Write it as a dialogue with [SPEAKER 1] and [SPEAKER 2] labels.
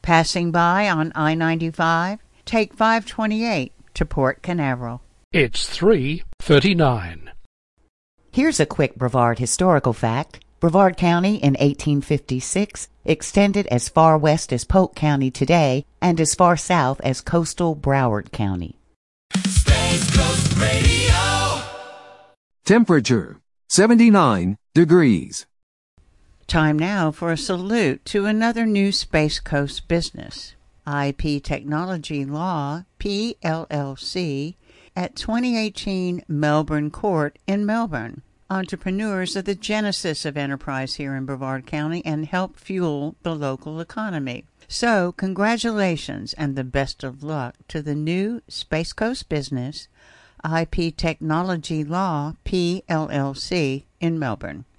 [SPEAKER 1] Passing by on I-95, take 528 to Port Canaveral.
[SPEAKER 2] It's 3:39.
[SPEAKER 3] Here's a quick Brevard historical fact. Brevard County in 1856 extended as far west as Polk County today and as far south as coastal Broward County.
[SPEAKER 4] Space Coast Radio.
[SPEAKER 5] Temperature 79 degrees.
[SPEAKER 1] Time now for a salute to another new Space Coast business. IP Technology Law, PLLC, at 2018 Melbourne Court in Melbourne. Entrepreneurs are the genesis of enterprise here in Brevard County and help fuel the local economy. So, congratulations and the best of luck to the new Space Coast business, IP Technology Law, PLLC, in Melbourne.